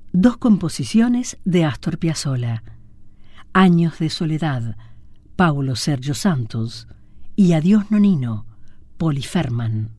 Dos composiciones de Astor Piazzolla: Años de soledad, Paulo Sergio Santos, y Adiós Nonino, Polly Ferman.